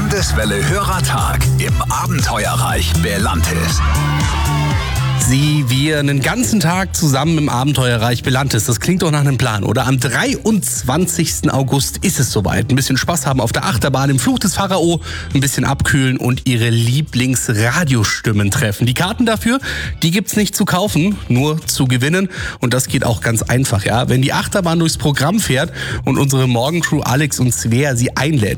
Landeswelle Hörertag im Abenteuerreich Belantis. Wir einen ganzen Tag zusammen im Abenteuerreich Belantis. Das klingt doch nach einem Plan, oder? Am 23. August ist es soweit. Ein bisschen Spaß haben auf der Achterbahn, im Fluch des Pharao, ein bisschen abkühlen und ihre Lieblingsradiostimmen treffen. Die Karten dafür, die gibt's nicht zu kaufen, nur zu gewinnen. Und das geht auch ganz einfach, ja. Wenn die Achterbahn durchs Programm fährt und unsere Morgencrew Alex und Svea sie einlädt,